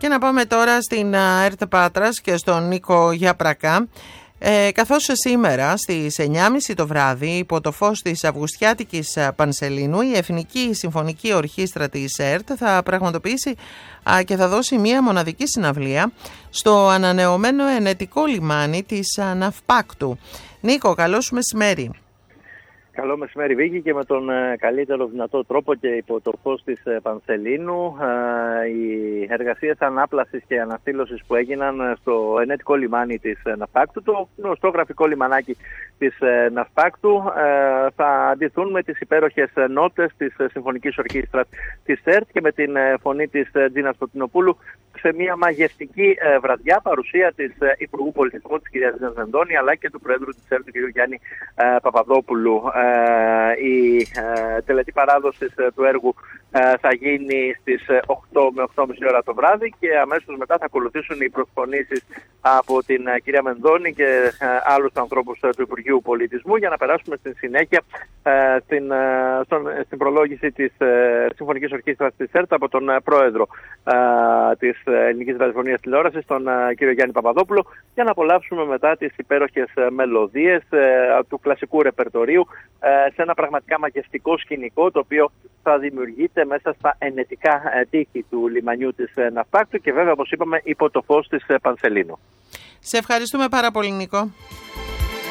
Και να πάμε τώρα στην ΕΡΤ Πάτρας και στον Νίκο Γιαπρακά. Καθώς σήμερα στις 9.30 το βράδυ, υπό το φως της Αυγουστιάτικης Πανσελίνου, η Εθνική Συμφωνική Ορχήστρα της ΕΡΤ θα πραγματοποιήσει και θα δώσει μία μοναδική συναυλία στο ανανεωμένο ενετικό λιμάνι της Ναυπάκτου. Νίκο, καλό σου μεσημέρι. Καλό μεσημέρι, Βίκη, και με τον καλύτερο δυνατό τρόπο και υπό το φως της Πανσελίνου οι εργασίες ανάπλασης και αναστήλωσης που έγιναν στο ενετικό λιμάνι της Ναυπάκτου, το γνωστό γραφικό λιμανάκι της Ναυπάκτου, θα αντιθούν με τις υπέροχες νότες της Συμφωνικής Ορχήστρας της ΕΡΤ και με την φωνή της Τζίνας Κωτεινοπούλου σε μια μαγευτική βραδιά, παρουσία της Υπουργού Πολιτισμού της κυρίας Τζίνας Μενδώνη, αλλά και του Προέδρου της ΕΡΤ, του κ. Γιάννη Παπαδόπουλου. Η τελετή παράδοσης του έργου θα γίνει στις 8 με 8.30 ώρα το βράδυ και αμέσως μετά θα ακολουθήσουν οι προσφωνήσεις από την κυρία Μενδώνη και άλλους ανθρώπους του Υπουργείου Πολιτισμού, για να περάσουμε στην συνέχεια στην προλόγηση της Συμφωνικής Ορχήστρας της ΕΡΤ από τον Πρόεδρο της Ελληνικής Ραδιοφωνίας Τηλεόρασης, τον κύριο Γιάννη Παπαδόπουλο, για να απολαύσουμε μετά τις υπέροχες μελωδίες του κλασικού ρεπερτορίου σε ένα πραγματικά μαγευτικό σκηνικό, το οποίο θα δημιουργείται μέσα στα ενετικά τείχη του λιμανιού της Ναυπάκτου και βέβαια, όπως είπαμε, υπό το φως της Πανσελίνου. Σε ευχαριστούμε πάρα πολύ, Νίκο.